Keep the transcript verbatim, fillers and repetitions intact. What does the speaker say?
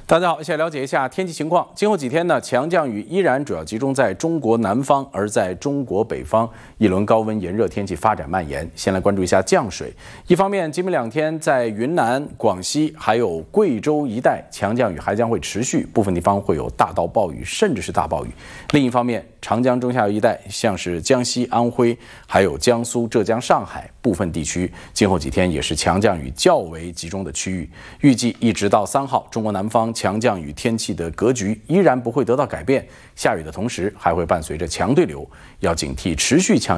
大家好，一起来了解一下天气情况。今后几天呢，强降雨依然主要集中在中国南方，而在中国北方，一轮高温炎热天气发展蔓延。先来关注一下降水。一方面，今明两天在云南、广西还有贵州一带，强降雨还将会持续，部分地方会有大到暴雨，甚至是大暴雨。另一方面，长江中下游一带，像是江西、安徽，还有江苏、浙江、上海部分地区，今后几天也是强降雨较为集中的区域。预计一直到三号，中国南方强降雨天气的格局依然不会得到改变，下雨的同时还会伴随着强对流，要警惕持续强。